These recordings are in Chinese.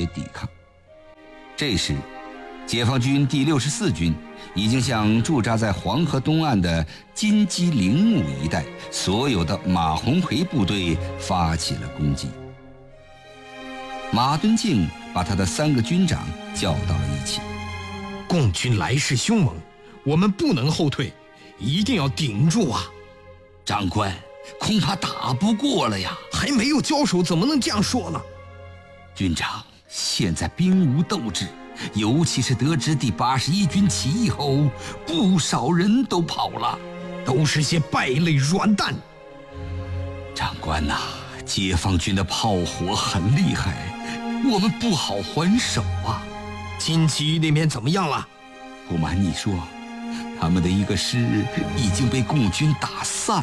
抵抗。这时，解放军第64军已经向驻扎在黄河东岸的金鸡陵墓一带所有的马鸿逵部队发起了攻击。马敦敬把他的3个军长叫到了一起。 共军来势凶猛，我们不能后退，一定要顶住啊！ 长官，恐怕打不过了呀。 还没有交手，怎么能这样说呢？ 军长，现在兵无斗志，尤其是得知第81军起义后，不少人都跑了， 都是些败类软蛋。 长官呐，解放军的炮火很厉害，我们不好还手啊。 金鸡那边怎么样了？ 不瞒你说，他们的一个师已经被共军打散了。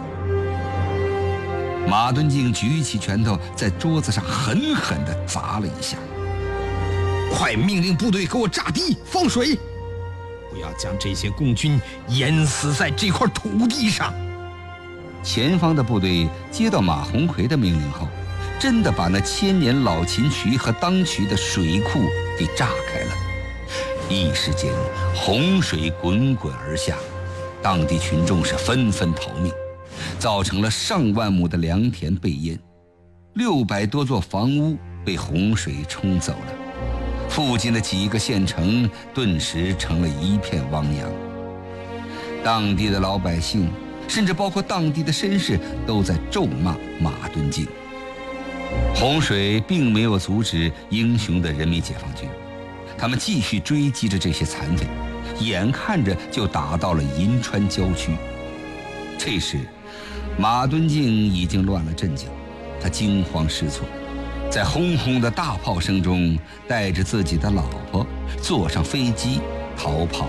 马敦敬举起拳头在桌子上狠狠地砸了一下。 快命令部队给我炸堤放水，不要将这些共军淹死在这块土地上。 前方的部队接到马鸿逵的命令后，真的把那千年老秦渠和当渠的水库给炸开了。一时间洪水滚滚而下，当地群众是纷纷逃命，造成了上万亩的良田被淹，600多座房屋被洪水冲走了，附近的几个县城顿时成了一片汪洋。当地的老百姓，甚至包括当地的绅士，都在咒骂马敦敬。洪水并没有阻止英雄的人民解放军，他们继续追击着这些残匪，眼看着就打到了银川郊区。这时马敦敬已经乱了阵脚，他惊慌失措，在轰轰的大炮声中带着自己的老婆坐上飞机逃跑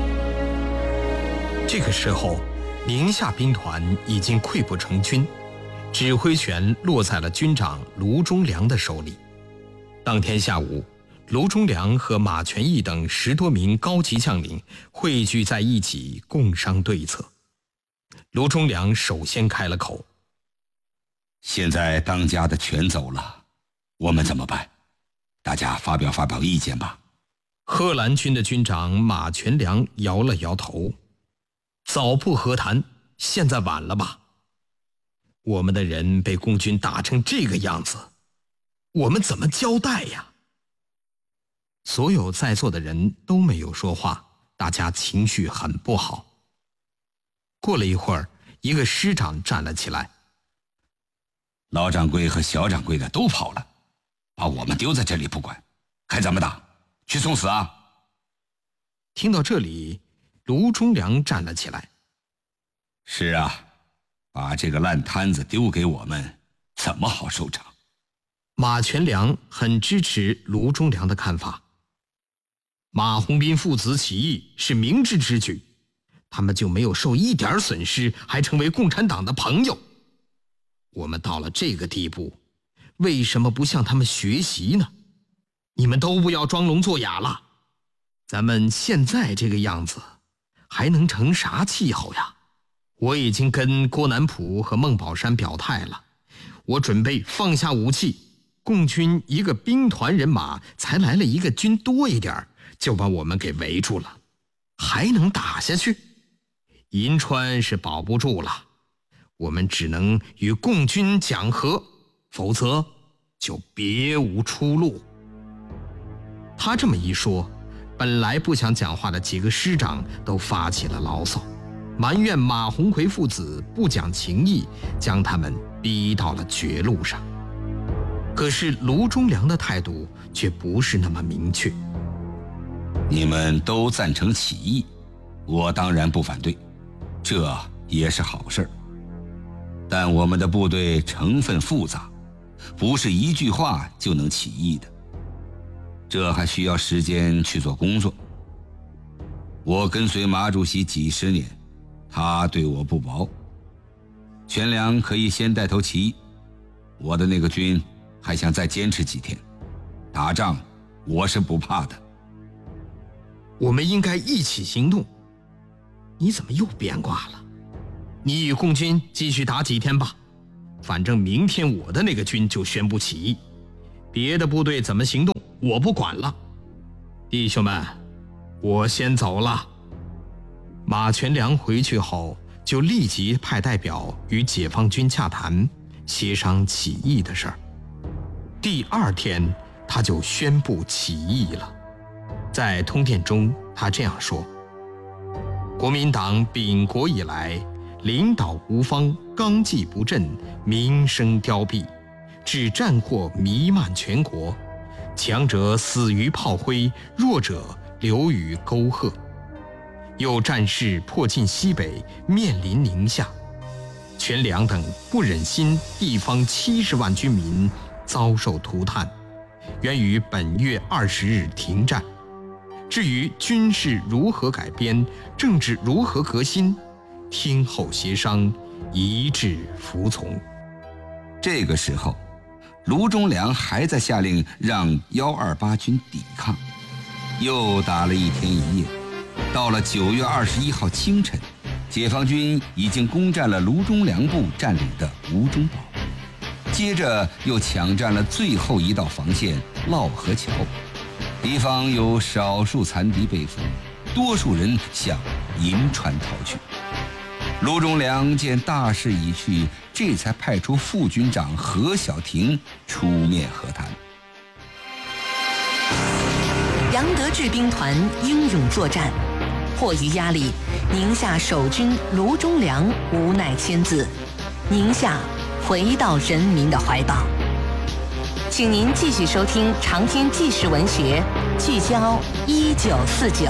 了。 这个时候宁夏兵团已经溃不成军，指挥权落在了军长卢忠良的手里。当天下午，卢忠良和马全义等10多名高级将领汇聚在一起共商对策。卢忠良首先开了口： 现在当家的全走了，我们怎么办？大家发表意见吧。 贺兰军的军长马全良摇了摇头：早不和谈，现在晚了吧？我们的人被共军打成这个样子，我们怎么交代呀？所有在座的人都没有说话，大家情绪很不好。过了一会儿，一个师长站了起来： 老掌柜和小掌柜的都跑了，把我们丢在这里不管，看咱们打，去送死啊！ 听到这里，卢忠良站了起来： 是啊，把这个烂摊子丢给我们，怎么好收场？ 马全良很支持卢忠良的看法。马鸿宾父子起义是明智之举，他们就没有受一点损失，还成为共产党的朋友。我们到了这个地步，为什么不向他们学习呢？你们都不要装聋作哑了，咱们现在这个样子，还能成啥气候呀？我已经跟郭南浦和孟宝山表态了，我准备放下武器。共军一个兵团人马才来了一个军多一点，就把我们给围住了，还能打下去？银川是保不住了，我们只能与共军讲和，否则就别无出路。他这么一说，本来不想讲话的几个师长都发起了牢骚，埋怨马鸿逵父子不讲情义，将他们逼到了绝路上。可是卢忠良的态度却不是那么明确。 你们都赞成起义，我当然不反对，这也是好事儿。但我们的部队成分复杂，不是一句话就能起义的，这还需要时间去做工作。我跟随马主席几十年，他对我不薄。全良可以先带头起义，我的那个军还想再坚持几天，打仗我是不怕的。 我们应该一起行动。你怎么又变卦了？你与共军继续打几天吧，反正明天我的那个军就宣布起义，别的部队怎么行动我不管了。弟兄们，我先走了。”马全良回去后，就立即派代表与解放军洽谈，协商起义的事儿。第2天，他就宣布起义了。在通电中，他这样说：“国民党秉国以来，领导无方，纲纪不振，民生凋敝，致战祸弥漫全国，强者死于炮灰，弱者流于沟壑。有战事迫近西北，面临宁夏，全良等不忍心地方70万军民遭受涂炭，愿于本月20日停战。至于军事如何改编，政治如何革新，听候协商，一致服从。” 这个时候，卢中良还在下令让128军抵抗，又打了1天1夜。到了9月21号清晨，解放军已经攻占了卢中良部占领的吴中堡，接着又抢占了最后一道防线涝河桥。敌方有少数残敌被俘，多数人向银川逃去。卢中良见大势已去，这才派出副军长何小婷出面和谈。 杨得志兵团英勇作战，迫于压力，宁夏守军卢中良无奈签字，宁夏回到人民的怀抱。请您继续收听长篇纪实文学《聚焦1949》。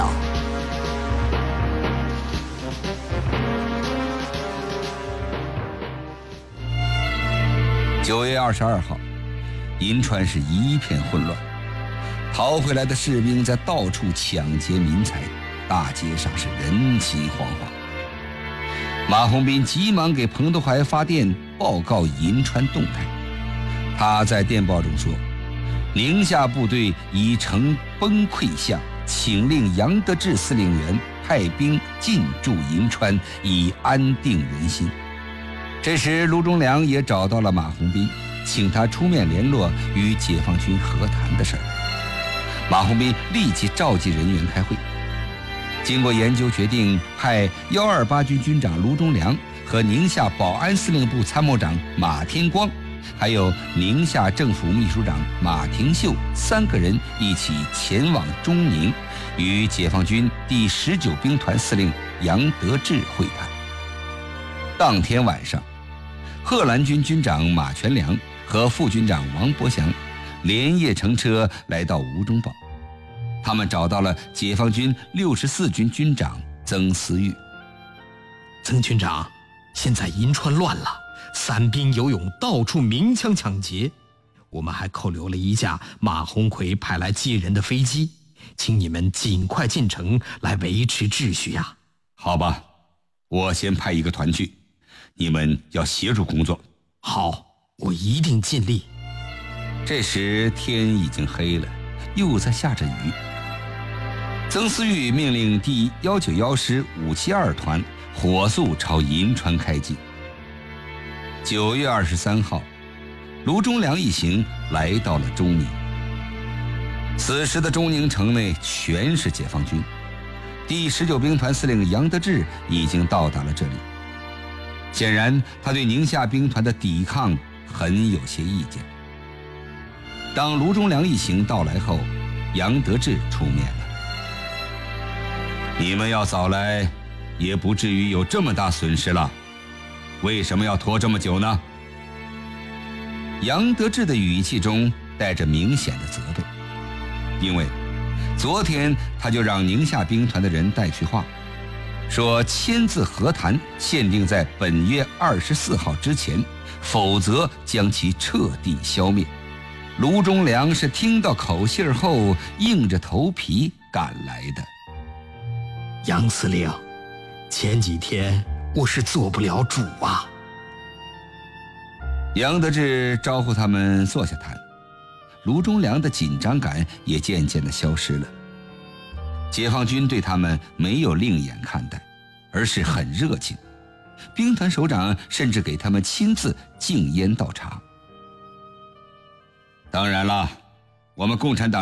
9月22号，银川是一片混乱，逃回来的士兵在到处抢劫民财，大街上是人心惶惶。马鸿宾急忙给彭德怀发电报告银川动态。他在电报中说，宁夏部队已呈崩溃相，请令杨得志司令员派兵进驻银川，以安定人心。这时卢中良也找到了马鸿宾，请他出面联络与解放军和谈的事儿。马鸿宾立即召集人员开会，经过研究决定派128军军长卢中良和宁夏保安司令部参谋长马天光，还有宁夏政府秘书长马廷秀3个人一起前往中宁，与解放军第19兵团司令杨得志会谈。当天晚上，贺兰军军长马全良和副军长王伯祥连夜乘车来到吴中堡，他们找到了解放军64军军长曾思玉。 曾军长，现在银川乱了，散兵游勇，到处鸣枪抢劫，我们还扣留了一架马鸿逵派来接人的飞机，请你们尽快进城来维持秩序呀。 好吧，我先派一个团去，你们要协助工作。 好，我一定尽力。 这时天已经黑了，又在下着雨。曾思玉命令第191师572团火速朝银川开进。9月23号，卢中良一行来到了中宁。此时的中宁城内全是解放军，第19兵团司令杨得志已经到达了这里。显然他对宁夏兵团的抵抗很有些意见。当卢中良一行到来后，杨得志出面了。你们要早来，也不至于有这么大损失了，为什么要拖这么久呢？杨得志的语气中带着明显的责备，因为昨天他就让宁夏兵团的人带去话，说签字和谈限定在本月24号之前，否则将其彻底消灭。卢中良是听到口信后硬着头皮赶来的。 杨司令，前几天我是做不了主啊。 杨得志招呼他们坐下谈，卢中良的紧张感也渐渐地消失了。解放军对他们没有另眼看待，而是很热情，兵团首长甚至给他们亲自敬烟倒茶。当然了，我们共产党